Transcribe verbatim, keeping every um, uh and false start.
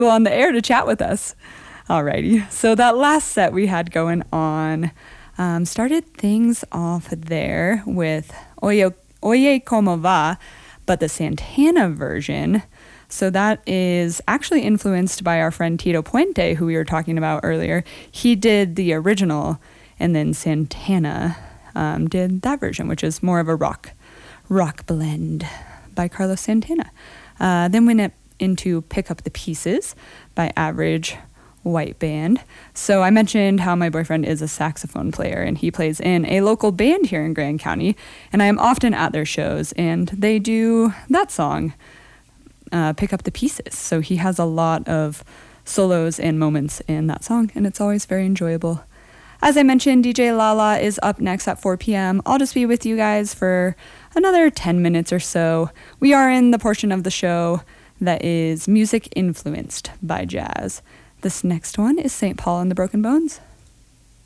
on the air to chat with us. Alrighty. So that last set we had going on um, started things off there with Oye, Oye Como Va, but the Santana version. So that is actually influenced by our friend Tito Puente, who we were talking about earlier. He did the original, and then Santana um, did that version, which is more of a rock rock blend by Carlos Santana. Uh, then we went into Pick Up the Pieces by Average White Band. So I mentioned how my boyfriend is a saxophone player, and he plays in a local band here in Grand County, and I am often at their shows, and they do that song, uh, Pick Up the Pieces. So he has a lot of solos and moments in that song, and it's always very enjoyable. As I mentioned, D J Lala is up next at four p.m. I'll just be with you guys for another ten minutes or so. We are in the portion of the show that is music influenced by jazz. This next one is Saint Paul and the Broken Bones.